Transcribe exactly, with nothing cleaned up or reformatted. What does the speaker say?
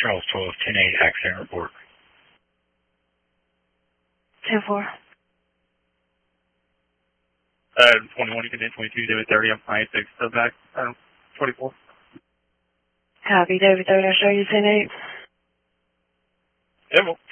Charles twelve, ten eight, accident report. ten four. Uh, twenty-one, you can do twenty-two, David thirty, I'm nine six, so back, um, twenty-four. Copy, David thirty, I'll show you ten eight. Yeah, well.